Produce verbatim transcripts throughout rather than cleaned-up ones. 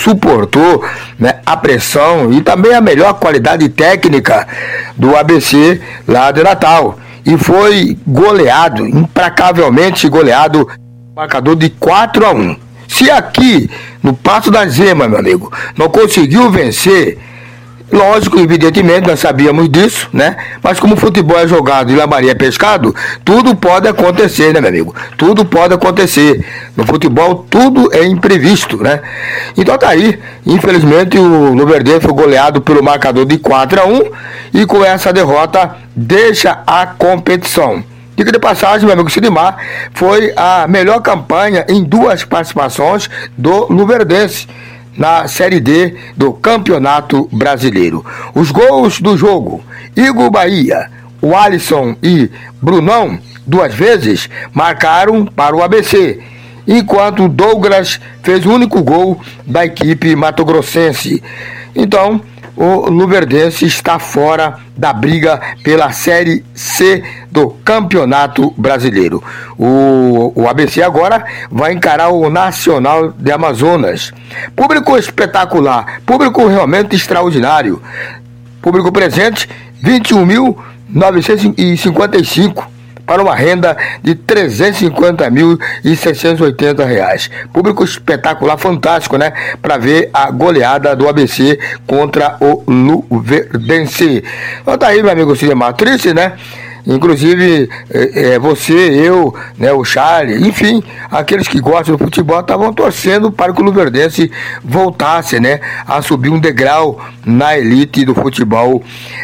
suportou, né, a pressão e também a melhor qualidade técnica do A B C lá de Natal. E foi goleado, implacavelmente goleado, marcador de quatro a um. Se aqui, no Passo da Zema, meu amigo, não conseguiu vencer, lógico, evidentemente, nós sabíamos disso, né? Mas como o futebol é jogado e lambaria é pescado, tudo pode acontecer, né, meu amigo? Tudo pode acontecer. No futebol, tudo é imprevisto, né? Então tá aí, infelizmente, o Luverdense foi goleado pelo marcador de quatro a um e com essa derrota deixa a competição. Dica de passagem, meu amigo Sidmar, foi a melhor campanha em duas participações do Luverdense na Série D do Campeonato Brasileiro. Os gols do jogo: Igor Bahia, o Alisson e Brunão, duas vezes, marcaram para o A B C, enquanto Douglas fez o único gol da equipe matogrossense. Então, o Luverdense está fora da briga pela Série C do Campeonato Brasileiro. O, o A B C agora vai encarar o Nacional de Amazonas. Público espetacular, público realmente extraordinário. Público presente, vinte e um mil novecentos e cinquenta e cinco. Para uma renda de trezentos e cinquenta mil e seiscentos e oitenta reais. Público espetacular, fantástico, né? Para ver a goleada do A B C contra o Luverdense. Então tá aí, meu amigo Sidmar, triste, né? Inclusive, é, é, você, eu, né, o Charlie, enfim, aqueles que gostam do futebol estavam torcendo para que o Luverdense voltasse, né, a subir um degrau na elite do futebol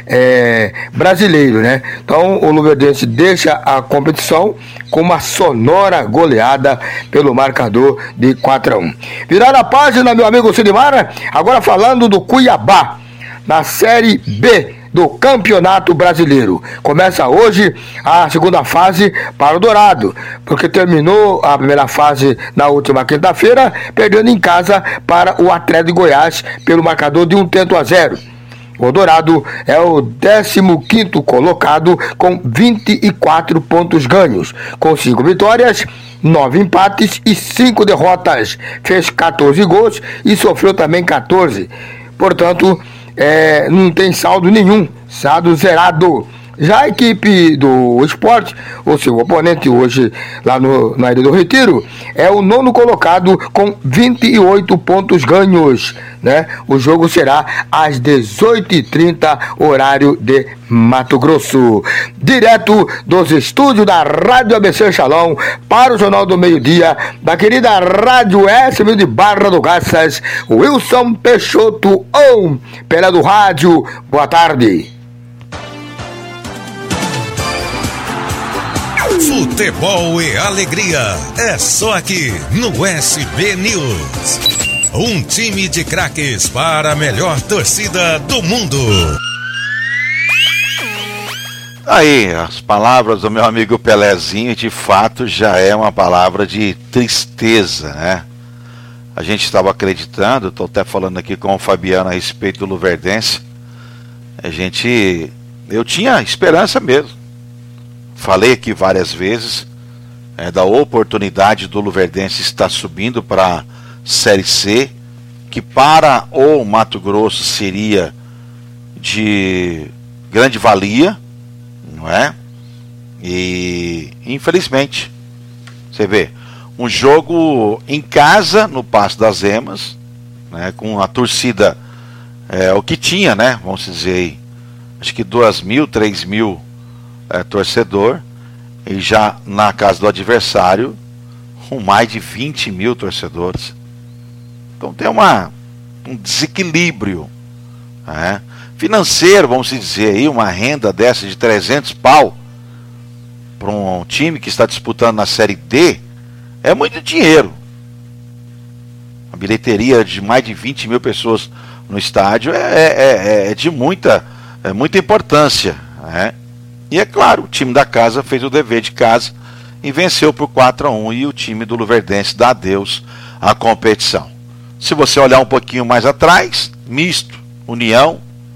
é, brasileiro, né? Então, o Luverdense deixa a competição com uma sonora goleada pelo marcador de quatro a um. Virada a página, meu amigo Sidmar, agora falando do Cuiabá, na Série B do Campeonato Brasileiro. Começa hoje a segunda fase para o Dourado, porque terminou a primeira fase na última quinta-feira, perdendo em casa para o Atlético de Goiás pelo marcador de um tento a zero. O Dourado é o décimo quinto colocado com vinte e quatro pontos ganhos, com cinco vitórias, nove empates e cinco derrotas. Fez quatorze gols e sofreu também quatorze. Portanto, É, não tem saldo nenhum, saldo zerado. Já a equipe do Sport, o seu oponente hoje lá no, na Ilha do Retiro, é o nono colocado com vinte e oito pontos ganhos, né? O jogo será às dezoito e trinta, horário de Mato Grosso. Direto dos estúdios da Rádio A B C Shalom para o Jornal do Meio-Dia, da querida Rádio S M de Barra do Garças, Wilson Peixoto, ou pela do rádio. Boa tarde. Futebol e alegria, é só aqui no S B News. Um time de craques para a melhor torcida do mundo. Aí, as palavras do meu amigo Pelezinho, de fato, já é uma palavra de tristeza, né? A gente estava acreditando, estou até falando aqui com o Fabiano a respeito do Luverdense. A gente, eu tinha esperança mesmo. Falei aqui várias vezes é, da oportunidade do Luverdense estar subindo para a Série C, que para o Mato Grosso seria de grande valia, não é? E infelizmente, você vê, um jogo em casa no Passo das Emas, né, com a torcida, é, o que tinha, né? Vamos dizer aí, acho que duas mil, três mil É, torcedor, e já na casa do adversário com mais de vinte mil torcedores. Então tem uma, um desequilíbrio, né, financeiro, vamos dizer aí, uma renda dessa de trezentos pau para um time que está disputando na Série D é muito dinheiro. A bilheteria de mais de vinte mil pessoas no estádio é, é, é de muita, é muita importância, né? E é claro, o time da casa fez o dever de casa e venceu por quatro a um, e o time do Luverdense dá adeus à competição. Se você olhar um pouquinho mais atrás, misto, União,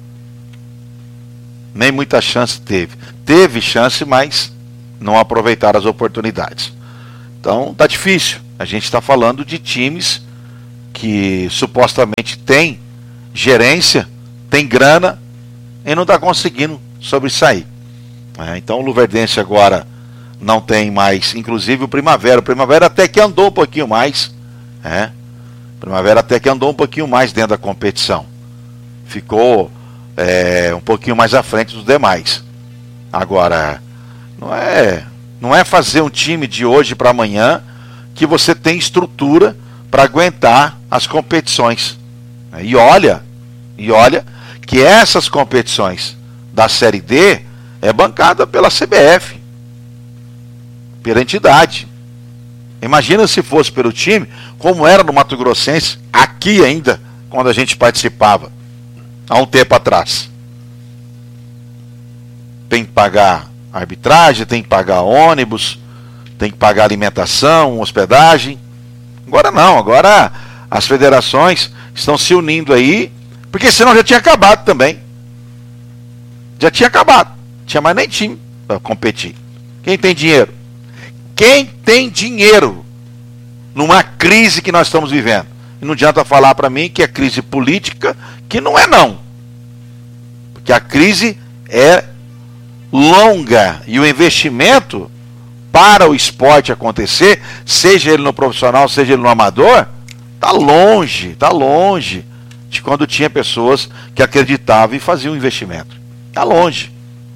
nem muita chance teve. Teve chance, mas não aproveitaram as oportunidades. Então tá difícil. A gente está falando de times que supostamente tem gerência, tem grana e não está conseguindo sobressair. É, então o Luverdense agora não tem mais, inclusive o Primavera. O Primavera até que andou um pouquinho mais. É, o Primavera até que andou um pouquinho mais dentro da competição. Ficou é, um pouquinho mais à frente dos demais. Agora, não é, não é fazer um time de hoje para amanhã que você tem estrutura para aguentar as competições. E olha, e olha que essas competições da Série D é bancada pela C B F, pela entidade. Imagina se fosse pelo time, como era no Mato Grossense, aqui ainda, quando a gente participava, há um tempo atrás. Tem que pagar arbitragem, tem que pagar ônibus, tem que pagar alimentação, hospedagem. Agora não, agora as federações estão se unindo aí, porque senão já tinha acabado também. Já tinha acabado. Não tinha mais nem time para competir. Quem tem dinheiro? Quem tem dinheiro numa crise que nós estamos vivendo? E não adianta falar para mim que é crise política, que não é não. Porque a crise é longa e o investimento para o esporte acontecer, seja ele no profissional, seja ele no amador, está longe, está longe de quando tinha pessoas que acreditavam e faziam investimento. Está longe.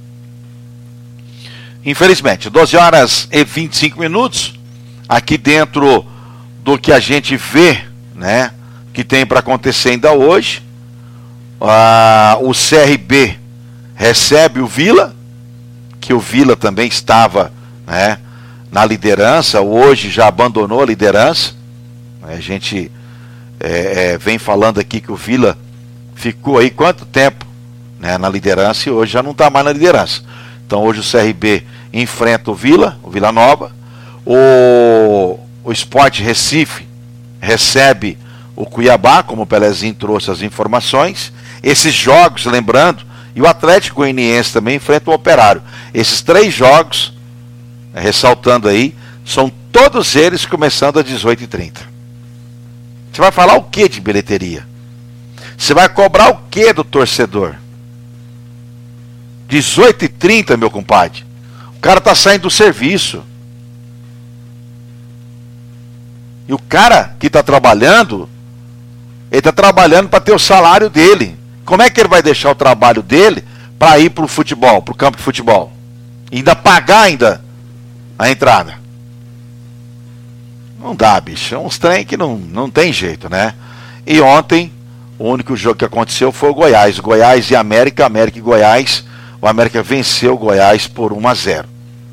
Infelizmente, doze horas e vinte e cinco minutos, aqui dentro do que a gente vê, né, que tem para acontecer ainda hoje, ah, o C R B recebe o Vila, que o Vila também estava, né, na liderança, hoje já abandonou a liderança. A gente é, é, vem falando aqui que o Vila ficou aí quanto tempo, né, na liderança e hoje já não está mais na liderança. Então hoje o C R B enfrenta o Vila, o Vila Nova, o, o Sport Recife recebe o Cuiabá, como o Pelezinho trouxe as informações. Esses jogos, lembrando, e o Atlético Goianiense também enfrenta o Operário. Esses três jogos, ressaltando aí, são todos eles começando às dezoito e trinta. Você vai falar o que de bilheteria? Você vai cobrar o que do torcedor? dezoito e trinta, meu compadre. O cara está saindo do serviço. E o cara que está trabalhando, ele está trabalhando para ter o salário dele. Como é que ele vai deixar o trabalho dele para ir para o futebol, para o campo de futebol? E ainda pagar ainda a entrada? Não dá, bicho. É uns trem que não, não tem jeito, né? E ontem, o único jogo que aconteceu foi o Goiás. O Goiás e América, América e Goiás. O América venceu o Goiás por um a zero.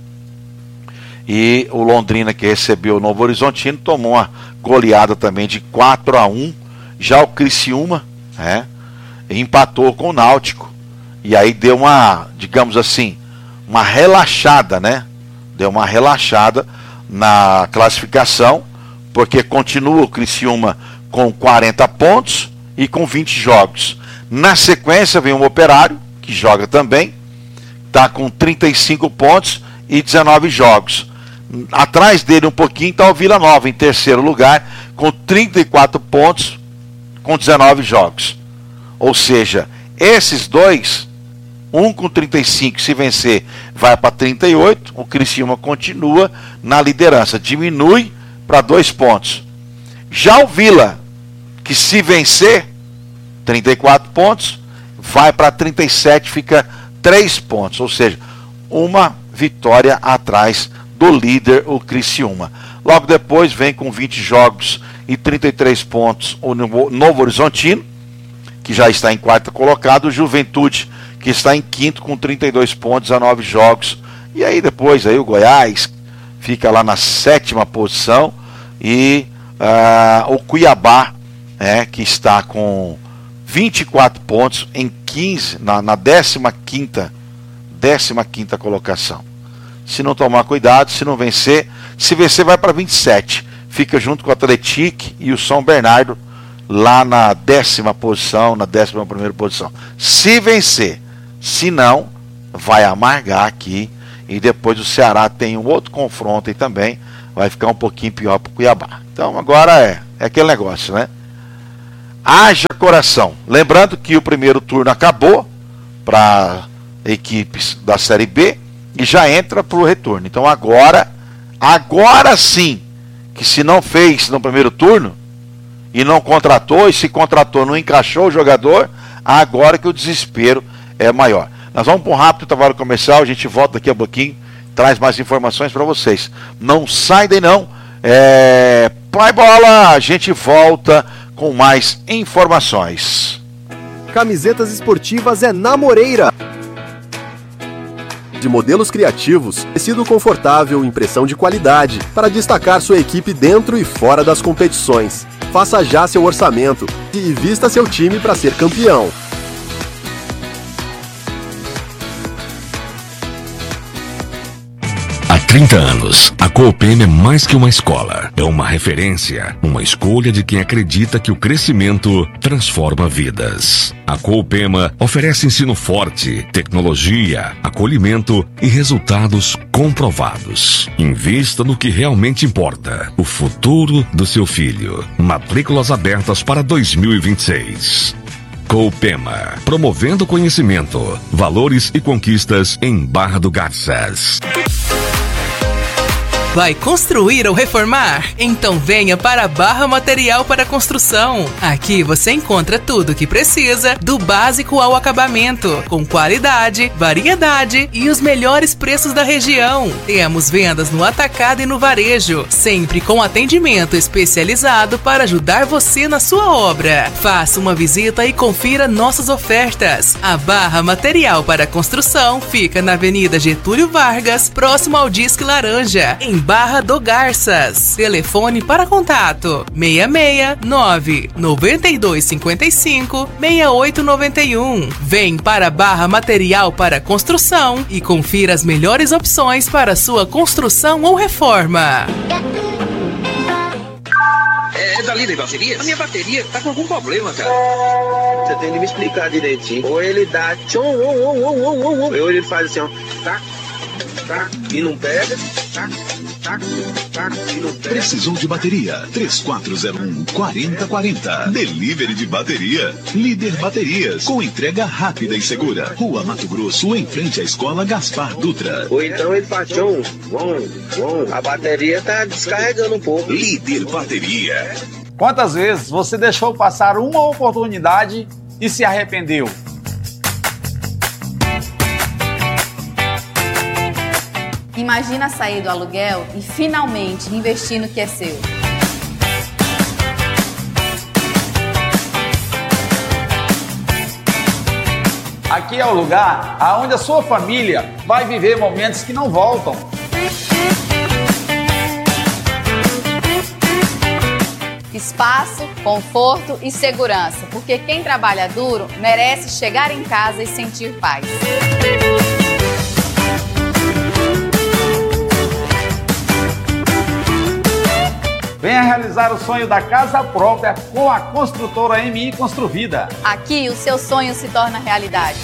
E o Londrina, que recebeu o Novo Horizontino, tomou uma goleada também de quatro a um. Já o Criciúma, né, empatou com o Náutico. E aí deu uma, digamos assim, uma relaxada, né? Deu uma relaxada na classificação, porque continua o Criciúma com quarenta pontos e com vinte jogos. Na sequência vem o Operário, que joga também, está com trinta e cinco pontos e dezenove jogos. Atrás dele um pouquinho está o Vila Nova, em terceiro lugar, com trinta e quatro pontos, com dezenove jogos. Ou seja, esses dois, um com trinta e cinco, se vencer, vai para trinta e oito, o Criciúma continua na liderança, diminui para dois pontos. Já o Vila, que se vencer, trinta e quatro pontos, vai para trinta e sete, fica três pontos, ou seja, uma vitória atrás do líder, o Criciúma. Logo depois vem com vinte jogos e trinta e três pontos o Novo Horizontino, que já está em quarto colocado, o Juventude, que está em quinto com trinta e dois pontos a nove jogos. E aí depois aí o Goiás fica lá na sétima posição e uh, o Cuiabá, é, que está com vinte e quatro pontos em quinze, na, na décima quinta colocação. Se não tomar cuidado, se não vencer, se vencer vai para vinte e sete. Fica junto com o Atlético e o São Bernardo lá na décima posição, na décima primeira posição. Se vencer, se não, vai amargar aqui. E depois o Ceará tem um outro confronto e também vai ficar um pouquinho pior para o Cuiabá. Então agora é, é aquele negócio, né? haja coração. Lembrando que o primeiro turno acabou para equipes da Série B e já entra para o retorno. Então agora, agora sim, que se não fez no primeiro turno e não contratou, e se contratou não encaixou o jogador, agora que o desespero é maior. Nós vamos para um rápido intervalo comercial, a gente volta daqui a pouquinho, traz mais informações para vocês. Não sai daí não, é... Pai Bola, a gente volta com mais informações. Camisetas esportivas é na Moreira. De modelos criativos, tecido confortável, impressão de qualidade, para destacar sua equipe dentro e fora das competições. Faça já seu orçamento e vista seu time para ser campeão. Há trinta anos, a Coopema é mais que uma escola. É uma referência, uma escolha de quem acredita que o crescimento transforma vidas. A Coopema oferece ensino forte, tecnologia, acolhimento e resultados comprovados. Invista no que realmente importa, o futuro do seu filho. Matrículas abertas para dois mil e vinte e seis. Coopema, promovendo conhecimento, valores e conquistas em Barra do Garças. Vai construir ou reformar? Então venha para a Barra Material para Construção. Aqui você encontra tudo o que precisa, do básico ao acabamento, com qualidade, variedade e os melhores preços da região. Temos vendas no atacado e no varejo, sempre com atendimento especializado para ajudar você na sua obra. Faça uma visita e confira nossas ofertas. A Barra Material para Construção fica na Avenida Getúlio Vargas, próximo ao Disque Laranja, em Barra do Garças. Telefone para contato seis seis nove nove dois cinco cinco seis oito nove um. Vem para Barra Material para Construção e confira as melhores opções para sua construção ou reforma. É, é dali da bateria? A minha bateria tá com algum problema, cara. Você tem que me explicar direitinho. Ou ele dá tchom, ou, ou, ou, ou, ou, ou ele faz assim, ó, tá, tá, e não pega, tá. Precisou de bateria? três quatro zero um, quatro zero quatro zero. Delivery de bateria. Líder Baterias. Com entrega rápida e segura. Rua Mato Grosso, em frente à Escola Gaspar Dutra. Ou então ele faz um, um, um. A bateria tá descarregando um pouco. Líder Bateria. Quantas vezes você deixou passar uma oportunidade e se arrependeu? Imagina sair do aluguel e finalmente investir no que é seu. Aqui é o lugar onde a sua família vai viver momentos que não voltam. Espaço, conforto e segurança, porque quem trabalha duro merece chegar em casa e sentir paz. Venha realizar o sonho da casa própria com a construtora M I Construvida. Aqui o seu sonho se torna realidade.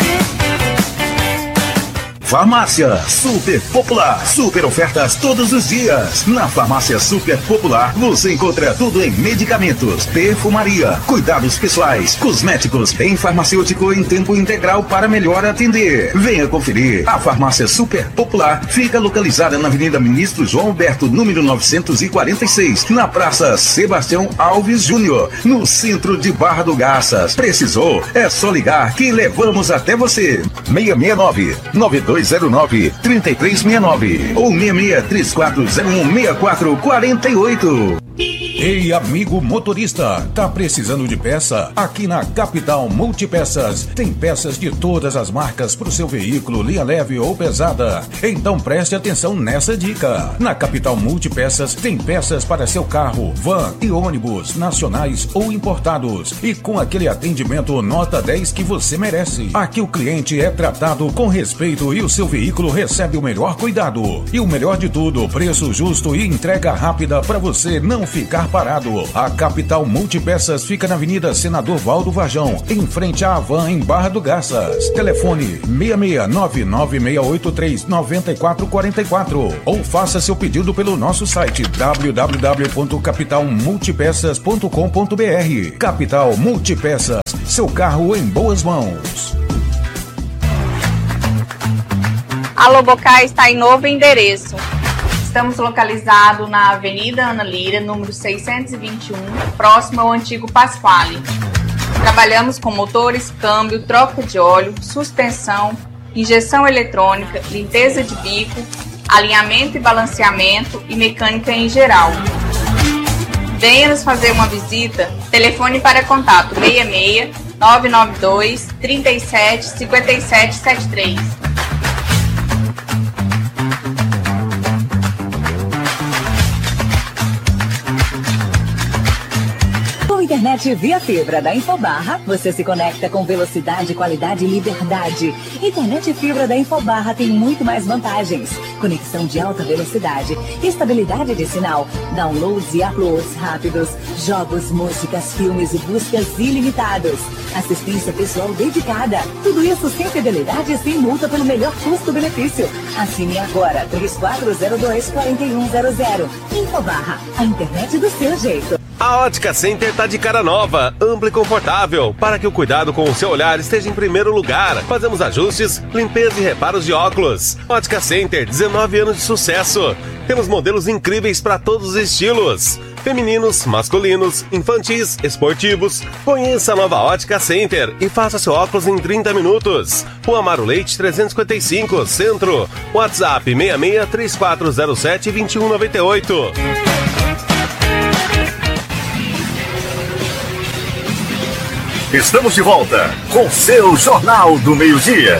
Farmácia Super Popular. Super ofertas todos os dias. Na Farmácia Super Popular você encontra tudo em medicamentos, perfumaria, cuidados pessoais, cosméticos, em farmacêutico em tempo integral para melhor atender. Venha conferir. A Farmácia Super Popular fica localizada na Avenida Ministro João Alberto, número novecentos e quarenta e seis, na Praça Sebastião Alves Júnior, no centro de Barra do Garças. Precisou? É só ligar que levamos até você. seis seis nove, nove dois zero nove, três três seis nove ou seis seis três quatro zero um, seis quatro quatro oito. Ei, amigo motorista, tá precisando de peça? Aqui na Capital Multipeças tem peças de todas as marcas para o seu veículo, linha leve ou pesada. Então preste atenção nessa dica. Na Capital Multipeças tem peças para seu carro, van e ônibus, nacionais ou importados. E com aquele atendimento nota dez que você merece. Aqui o cliente é tratado com respeito e o seu veículo recebe o melhor cuidado. E o melhor de tudo, preço justo e entrega rápida para você não ficar parado. A Capital Multipeças fica na Avenida Senador Valdo Varjão, em frente à Havan, em Barra do Garças. Telefone seis seis nove nove seis oito três nove quatro quatro quatro ou faça seu pedido pelo nosso site w w w ponto capital multipeças ponto com ponto b r. Capital Multipeças, seu carro em boas mãos. A Lobocá está em novo endereço. Estamos localizados na Avenida Ana Lira, número seiscentos e vinte e um, próximo ao antigo Pasquale. Trabalhamos com motores, câmbio, troca de óleo, suspensão, injeção eletrônica, limpeza de bico, alinhamento e balanceamento e mecânica em geral. Venha nos fazer uma visita. Telefone para contato seis seis nove nove dois três sete cinco sete sete três. Internet via fibra da Infobarra, você se conecta com velocidade, qualidade e liberdade. Internet fibra da Infobarra tem muito mais vantagens. Conexão de alta velocidade, estabilidade de sinal, downloads e uploads rápidos, jogos, músicas, filmes e buscas ilimitados. Assistência pessoal dedicada. Tudo isso sem fidelidade e sem multa pelo melhor custo-benefício. Assine agora três quatro zero dois quatro um zero zero. Infobarra, a internet do seu jeito. A Ótica Center está de cara nova, ampla e confortável, para que o cuidado com o seu olhar esteja em primeiro lugar. Fazemos ajustes, limpeza e reparos de óculos. Ótica Center, dezenove anos de sucesso. Temos modelos incríveis para todos os estilos. Femininos, masculinos, infantis, esportivos. Conheça a nova Ótica Center e faça seu óculos em trinta minutos. Rua Amaro Leite trezentos e cinquenta e cinco, Centro. WhatsApp seis seis três quatro zero sete dois um nove oito. Estamos de volta com seu Jornal do Meio-Dia.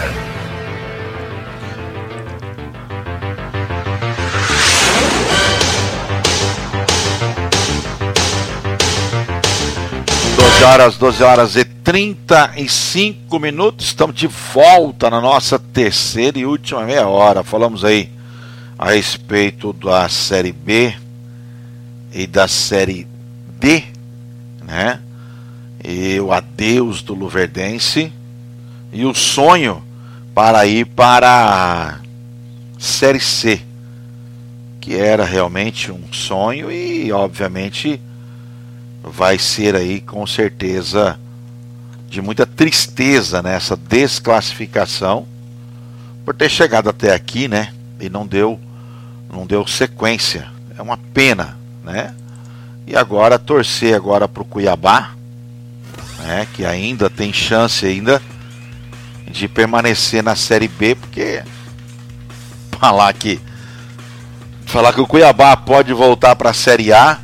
doze horas, doze horas e trinta e cinco minutos. Estamos de volta na nossa terceira e última meia hora. Falamos aí a respeito da Série B e da Série D, né? E o adeus do Luverdense e o sonho para ir para a Série C, que era realmente um sonho e obviamente vai ser aí com certeza de muita tristeza nessa desclassificação por ter chegado até aqui, né? E não deu, não deu sequência. É uma pena, né? E agora torcer agora para o Cuiabá, né, que ainda tem chance ainda de permanecer na Série B, porque falar que falar que o Cuiabá pode voltar para a Série A,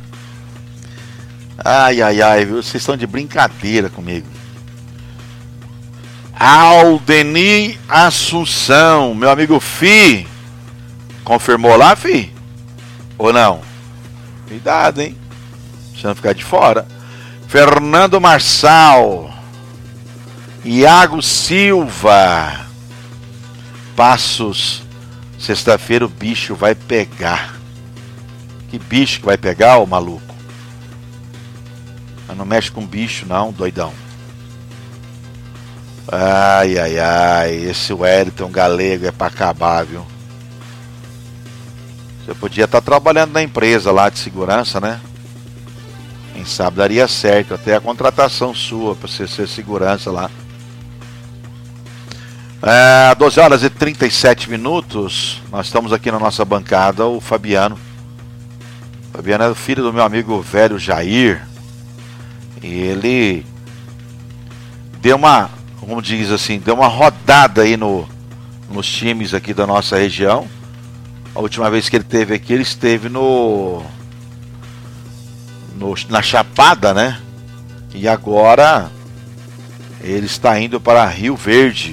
ai ai ai, viu? Vocês estão de brincadeira comigo. Aldeni Assunção, meu amigo Fi, confirmou lá, Fi? Ou não? Cuidado, hein? Deixa eu não ficar de fora. Fernando Marçal, Iago Silva, Passos, sexta-feira o bicho vai pegar. Que bicho que vai pegar, ô maluco? Mas não mexe com bicho não, doidão. Ai, ai, ai, esse Wellington Galego é pra acabar, viu? Você podia estar trabalhando na empresa lá de segurança, né? Quem sabe daria certo, até a contratação sua para você ser segurança lá. É, doze horas e trinta e sete minutos. Nós estamos aqui na nossa bancada, o Fabiano. O Fabiano é o filho do meu amigo velho Jair. E ele deu uma, como diz assim, deu uma rodada aí no, nos times aqui da nossa região. A última vez que ele esteve aqui, ele esteve no... No, na Chapada, né? E agora ele está indo para Rio Verde.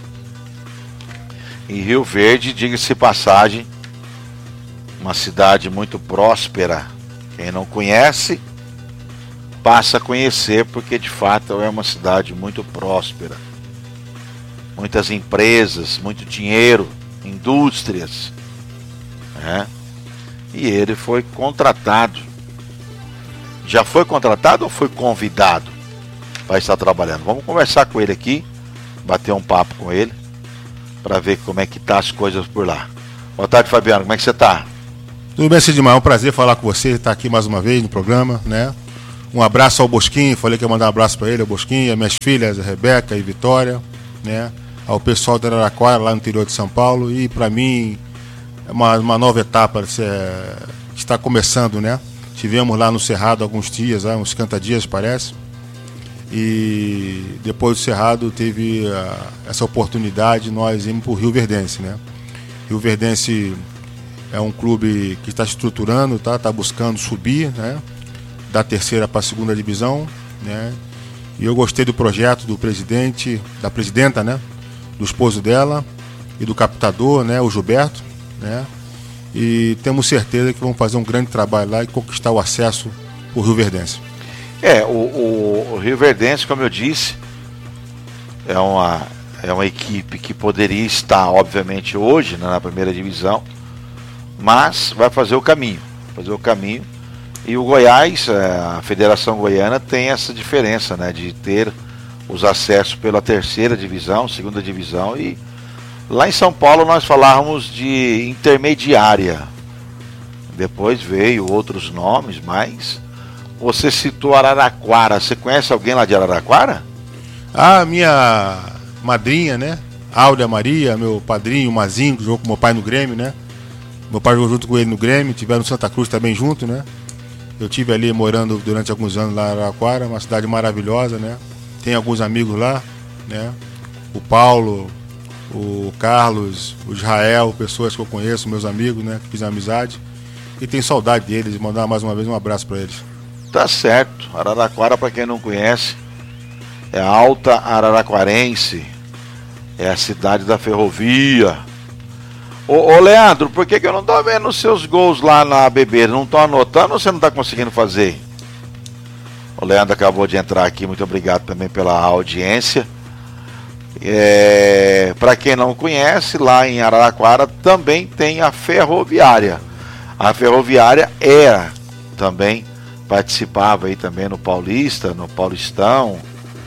E Rio Verde, diga-se passagem, uma cidade muito próspera. Quem não conhece, passa a conhecer, porque de fato é uma cidade muito próspera. Muitas empresas, muito dinheiro, indústrias, né? E ele foi contratado Já foi contratado ou foi convidado para estar trabalhando? Vamos conversar com ele aqui, bater um papo com ele, para ver como é que tá as coisas por lá. Boa tarde, Fabiano, como é que você tá? Tudo bem, Sidmar, é um prazer falar com você, estar aqui mais uma vez no programa, né? Um abraço ao Bosquinho, falei que ia mandar um abraço para ele, ao Bosquinho, as minhas filhas, a Rebeca e Vitória, né? Ao pessoal de Araraquara, lá no interior de São Paulo, e para mim é uma, uma nova etapa que está começando, né? Tivemos lá no Cerrado alguns dias, uns cinquenta dias parece, e depois do Cerrado teve uh, essa oportunidade, nós irmos para o Rio Verdense, né? Rio Verdense é um clube que está estruturando, tá, tá buscando subir, né? Da terceira para a segunda divisão, né? E eu gostei do projeto do presidente, da presidenta, né? Do esposo dela e do captador, né? O Gilberto, né? E temos certeza que vão fazer um grande trabalho lá e conquistar o acesso ao Rio Verdense. É, o, o, o Rio Verdense, como eu disse, é uma, é uma equipe que poderia estar, obviamente, hoje, né, na primeira divisão, mas vai fazer o caminho, fazer o caminho. E o Goiás, a Federação Goiana, tem essa diferença, né, de ter os acessos pela terceira divisão, segunda divisão, e lá em São Paulo nós falávamos de intermediária. Depois veio outros nomes, mas você citou Araraquara. Você conhece alguém lá de Araraquara? Ah, minha madrinha, né? Áurea Maria, meu padrinho, Mazinho, que jogou com meu pai no Grêmio, né? Meu pai jogou junto com ele no Grêmio, tiveram no Santa Cruz também junto, né? Eu tive ali morando durante alguns anos lá em Araraquara, uma cidade maravilhosa, né? Tem alguns amigos lá, né? O Paulo, o Carlos, o Israel, pessoas que eu conheço, meus amigos, né? Que fiz amizade. E tenho saudade deles, mandar mais uma vez um abraço para eles. Tá certo. Araraquara, para quem não conhece, é a Alta Araraquarense. É a cidade da ferrovia. Ô, ô Leandro, por que, que eu não tô vendo os seus gols lá na Bebeira? Não tô anotando ou você não tá conseguindo fazer? O Leandro acabou de entrar aqui, muito obrigado também pela audiência. É, para quem não conhece, lá em Araraquara também tem a Ferroviária. A Ferroviária era também, participava aí também no Paulista, no Paulistão,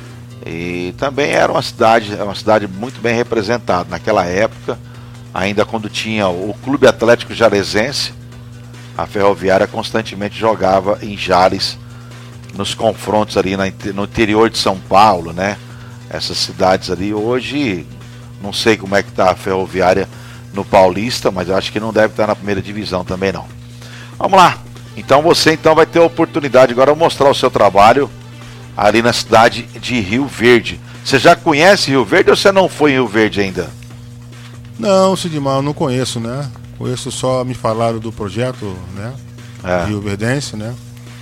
e também era uma cidade, uma cidade muito bem representada naquela época. Ainda quando tinha o Clube Atlético Jalesense, a Ferroviária constantemente jogava em Jales, nos confrontos ali na, no interior de São Paulo, né? Essas cidades ali. Hoje, não sei como é que está a Ferroviária no Paulista, mas eu acho que não deve estar na primeira divisão também não. Vamos lá. Então você então vai ter a oportunidade agora de mostrar o seu trabalho ali na cidade de Rio Verde. Você já conhece Rio Verde ou você não foi em Rio Verde ainda? Não, Sidmar, eu não conheço, né? Conheço só, me falaram do projeto, né? É. Rio Verdense, né?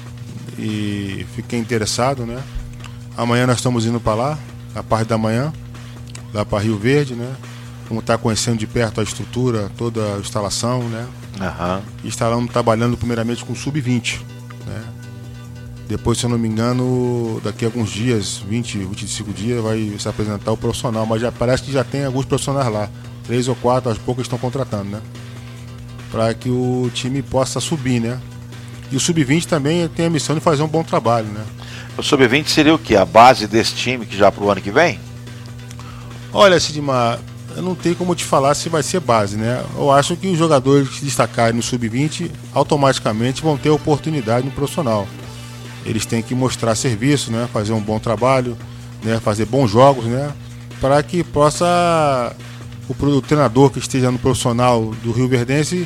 E fiquei interessado, né? Amanhã nós estamos indo para lá, a parte da manhã, lá para Rio Verde, né? Vamos estar conhecendo de perto a estrutura, toda a instalação, né? Uhum. E estaremos trabalhando primeiramente com sub vinte, né? Depois, se eu não me engano, daqui a alguns dias, vinte, vinte e cinco dias, vai se apresentar o profissional, mas já parece que já tem alguns profissionais lá. Três ou quatro, aos poucos estão contratando, né? Para que o time possa subir, né? E o sub vinte também tem a missão de fazer um bom trabalho, né? O sub vinte seria o quê? A base desse time que já para o ano que vem? Olha, Sidmar, eu não tenho como te falar se vai ser base, né? Eu acho que os jogadores que se destacarem no sub vinte automaticamente vão ter oportunidade no profissional. Eles têm que mostrar serviço, né? Fazer um bom trabalho, né? Fazer bons jogos, né? Para que possa o, o treinador que esteja no profissional do Rio Verdense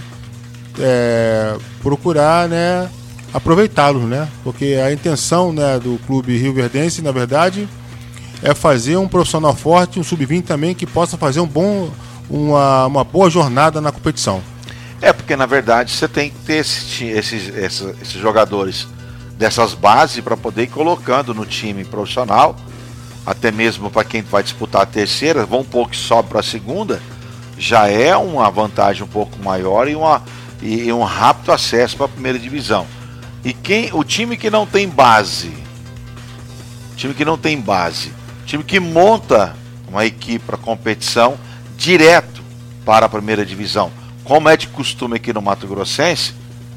é, procurar, né? Aproveitá-los, né? Porque a intenção, né, do clube Rio Verdense, na verdade, é fazer um profissional forte, um sub vinte também, que possa fazer um bom, uma, uma boa jornada na competição. É, porque na verdade você tem que ter esses, esses, esses, esses jogadores dessas bases para poder ir colocando no time profissional, até mesmo para quem vai disputar a terceira, vão um pouco que sobe para a segunda, já é uma vantagem um pouco maior e, uma, e um rápido acesso para a primeira divisão. E quem, o time que não tem base, time que não tem base, time que monta uma equipe para competição direto para a primeira divisão, como é de costume aqui no Mato Grossense,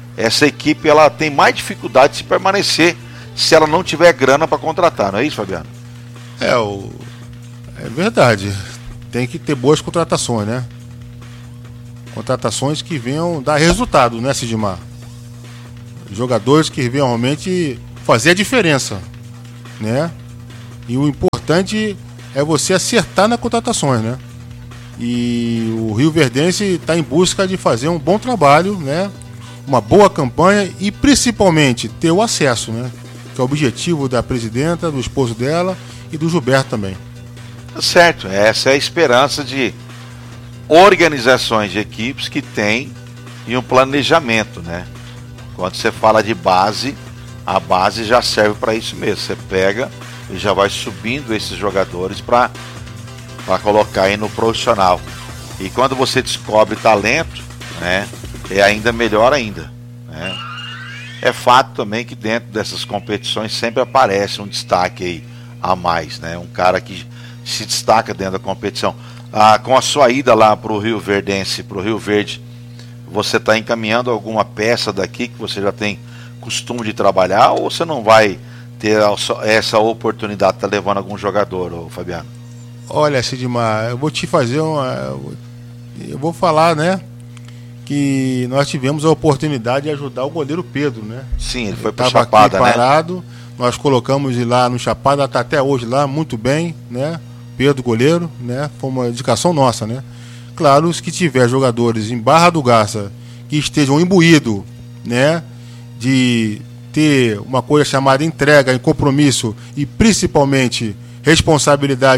essa equipe ela tem mais dificuldade de se permanecer se ela não tiver grana para contratar, não é isso, Fabiano? É, o... é verdade. Tem que ter boas contratações, né? Contratações que venham dar resultado, né, Sidmar? Jogadores que venham realmente fazer a diferença, né? E o importante é você acertar nas contratações, né? E o Rioverdense está em busca de fazer um bom trabalho, né? Uma boa campanha e principalmente ter o acesso, né? Que é o objetivo da presidenta, do esposo dela e do Gilberto também. Certo, essa é a esperança de organizações de equipes que têm e um planejamento, né? Quando você fala de base, a base já serve para isso mesmo. Você pega e já vai subindo esses jogadores para para colocar aí no profissional. E quando você descobre talento, né, é ainda melhor ainda, né? É fato também que dentro dessas competições sempre aparece um destaque aí a mais, né? Um cara que se destaca dentro da competição. Ah, com a sua ida lá para o Rioverdense, para o Rio Verde, você está encaminhando alguma peça daqui que você já tem costume de trabalhar, ou você não vai ter essa oportunidade de estar tá levando algum jogador, ô Fabiano? Olha, Sidmar, eu vou te fazer uma... Eu vou falar, né, que nós tivemos a oportunidade de ajudar o goleiro Pedro, né? Sim, ele foi para Chapada, aqui parado, né? Nós colocamos ele lá no Chapada, está até hoje lá, muito bem, né? Pedro, goleiro, né? Foi uma indicação nossa, né? Claro, os que tiver jogadores em Barra do Garça que estejam imbuídos, né, de ter uma coisa chamada entrega e compromisso e principalmente responsabilidade